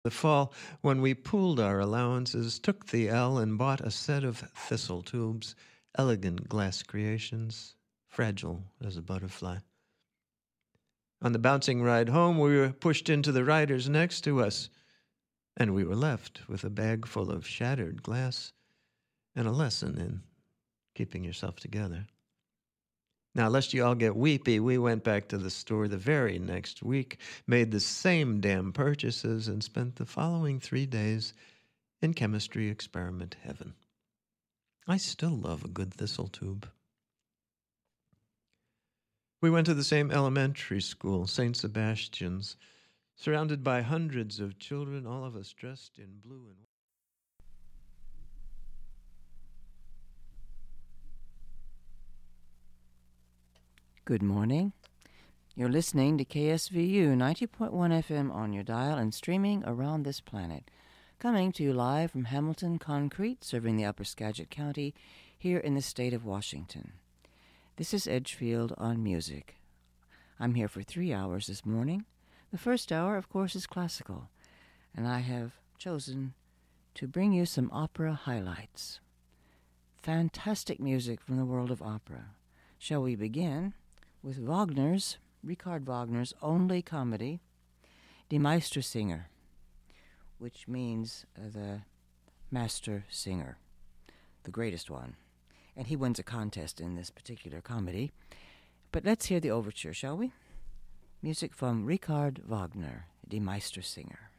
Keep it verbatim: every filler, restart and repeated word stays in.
The fall, when we pooled our allowances, took the L and bought a set of thistle tubes, elegant glass creations, fragile as a butterfly. On the bouncing ride home, we were pushed into the riders next to us, and we were left with a bag full of shattered glass and a lesson in keeping yourself together. Now, lest you all get weepy, we went back to the store the very next week, made the same damn purchases, and spent the following three days in chemistry experiment heaven. I still love a good thistle tube. We went to the same elementary school, Saint Sebastian's, surrounded by hundreds of children, all of us dressed in blue and white. Good morning. You're listening to K S V U ninety point one F M on your dial and streaming around this planet. Coming to you live from Hamilton Concrete, serving the Upper Skagit County, here in the state of Washington. This is Edgefield on Music. I'm here for three hours this morning. The first hour, of course, is classical, and I have chosen to bring you some opera highlights. Fantastic music from the world of opera. Shall we begin with Wagner's, Richard Wagner's only comedy, Die Meistersinger, which means uh, the master singer, the greatest one. And he wins a contest in this particular comedy. But let's hear the overture, shall we? Music from Richard Wagner, Die Meistersinger.